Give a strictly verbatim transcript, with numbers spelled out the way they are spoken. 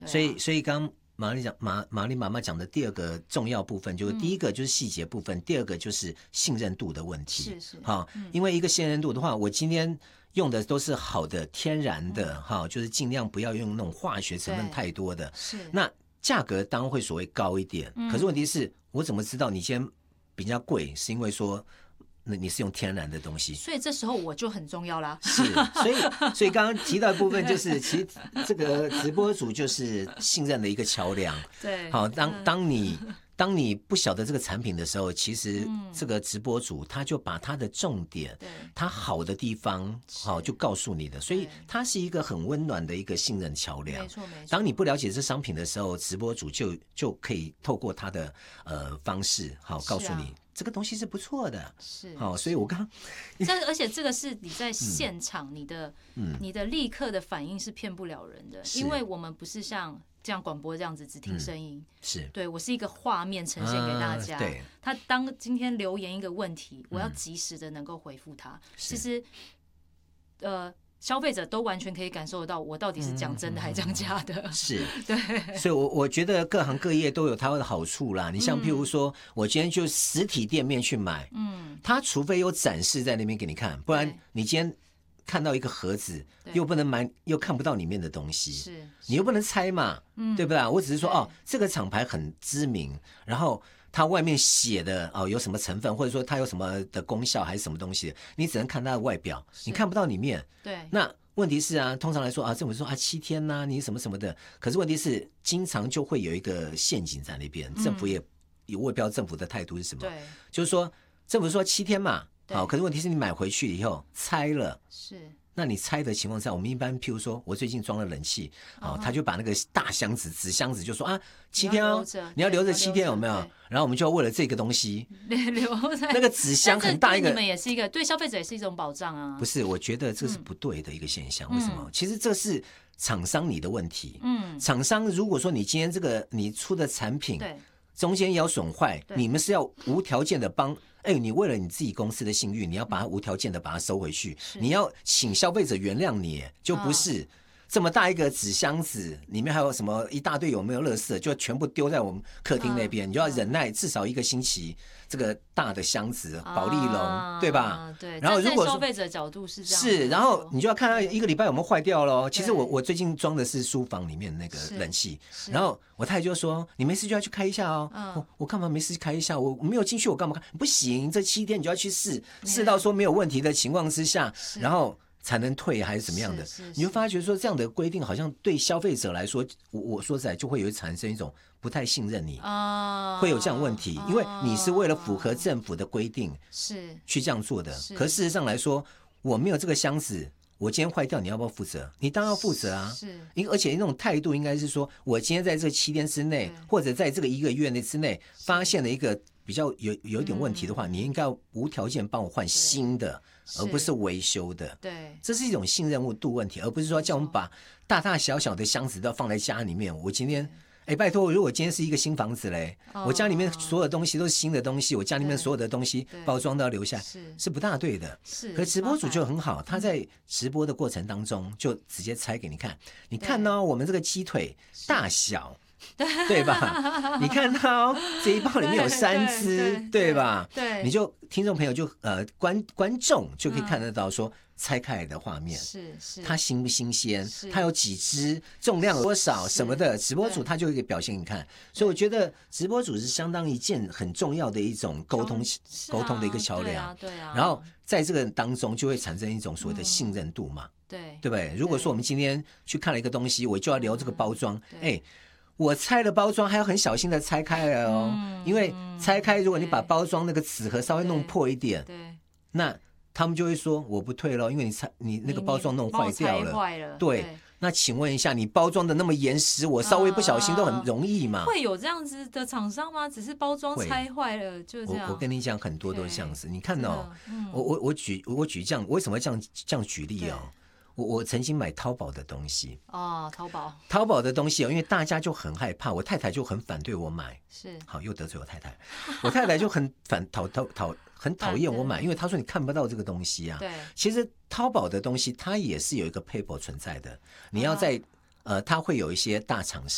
啊、 所以所以刚刚玛丽讲玛玛丽妈妈讲的第二个重要部分，就是第一个就是细节部分，嗯、第二个就是信任度的问题。 是是， 好、嗯，因为一个信任度的话，我今天用的都是好的天然的，哈、嗯，就是尽量不要用那种化学成分太多的。 是， 那价格当然会所谓高一点，嗯、可是问题是我怎么知道你今天比较贵，是因为说那你是用天然的东西， 所以这时候我就很重要啦。 是，所以所以刚刚提到的部分就是，其实这个直播主就是信任的一个桥梁。 对， 好，当当你当你不晓得这个产品的时候，其实这个直播主他就把他的重点，他好的地方，好就告诉你的，所以它是一个很温暖的一个信任桥梁。 没错没错。 当你不了解这商品的时候，直播主就就可以透过他的呃方式，好告诉你。这个东西是不错的， 是好、哦，所以我刚， 这而且这个是你在现场，你的、嗯、你的立刻的反应是骗不了人的，因为我们不是像这样广播这样子只听声音，嗯、 是对我是一个画面呈现给大家。啊、 对， 他当今天留言一个问题，我要及时的能够回复他。嗯、其实，呃。消费者都完全可以感受得到，我到底是讲真的还是讲假的。 嗯、是， 对， 所以我，我我觉得各行各业都有它的好处啦。你像譬如说，嗯、我今天就实体店面去买，嗯，它除非有展示在那边给你看，不然你今天看到一个盒子，又不能买，又看不到里面的东西，是，你又不能猜嘛，嗯、对不对？我只是说，哦，这个厂牌很知名，然后。它外面写的哦有什么成分，或者说它有什么的功效还是什么东西，你只能看它的外表，你看不到里面。 对。 那问题是啊，通常来说啊，政府说啊七天呐、啊，你什么什么的，可是问题是经常就会有一个陷阱在那边，嗯、政府也我也不知道政府的态度是什么。对。就是说政府说七天嘛，好，可是问题是你买回去以后拆了。是。那你拆的情况下，我们一般譬如说我最近装了冷气，哦，他就把那个大箱子纸箱子就说啊七天哦，你要留着七天有没有？然后我们就要为了这个东西留在那个纸箱很大一个， 你们也是一个对消费者也是一种保障啊。 不是，我觉得这是不对的一个现象。嗯、为什么？其实这是厂商你的问题。嗯，厂商如果说你今天这个你出的产品，对。中间有损坏，你们是要无条件的帮，哎，你为了你自己公司的信誉，你要把它无条件的把它收回去，你要请消费者原谅你，就不是。啊这么大一个纸箱子，里面还有什么一大堆有没有垃圾，就全部丢在我们客厅那边，嗯、你就要忍耐至少一个星期。这个大的箱子，保丽龙，啊、对吧？ 对。 然后如果在消费者角度是这样， 是，然后你就要看到一个礼拜有没有坏掉咯。其实我我最近装的是书房里面那个冷气，然后我太太就说：“你没事就要去开一下哦。嗯”我我干嘛没事开一下？我没有进去，我干嘛开？不行，这七天你就要去试，试到说没有问题的情况之下，然后。才能退还是怎么样的？你会发觉说这样的规定好像对消费者来说，我我说实在就会有产生一种不太信任你，啊、会有这样的问题，啊、因为你是为了符合政府的规定是去这样做的，可事实上来说，我没有这个箱子，我今天坏掉，你要不要负责？你当然要负责啊！是，而且那种态度应该是说，我今天在这七天之内，或者在这个一个月内之内，发现了一个比较有有一点问题的话，嗯、你应该无条件帮我换新的。而不是维修的，对，这是一种信任度问题，而不是说叫我们把大大小小的箱子都放在家里面。我今天，哎，拜托，如果今天是一个新房子嘞，哦、我家里面所有东西都是新的东西，我家里面所有的东西包装都要留下，是是不大对的。是，可直播主就很好，他在直播的过程当中就直接拆给你看，你看呢、哦，我们这个鸡腿大小。对吧？你看到这一包里面有三只， 对, 对, 对吧？对，你就听众朋友就呃观观众就可以看得到说拆开来的画面，是是，它新不新鲜？它有几只？重量有多少？什么的？直播主他就会给表现你看。所以我觉得直播主是相当一件很重要的一种沟通沟通的一个桥梁。对啊，然后在这个当中就会产生一种所谓的信任度嘛。对，对不对？如果说我们今天去看了一个东西，我就要聊这个包装，哎。我拆了包装还要很小心的拆开了哦，嗯、因为拆开如果你把包装那个纸盒稍微弄破一点，对，那他们就会说我不退了，因为你拆你那个包装弄坏掉了，坏了，对。对，那请问一下，你包装的那么严实，我稍微不小心都很容易嘛？ 会有这样子的厂商吗？只是包装拆坏了就这样。 我我跟你讲，很多都是这样子。你看哦，嗯、我我我举我举这样，我为什么这样这样举例哦？我我曾经买淘宝的东西哦，淘宝淘宝的东西哦，因为大家就很害怕，我太太就很反对我买，是好又得罪我太太，我太太就很反讨讨讨很讨厌我买，因为她说你看不到这个东西啊。对，其实淘宝的东西它也是有一个 paper 存在的，你要在、啊、呃，它会有一些大厂商。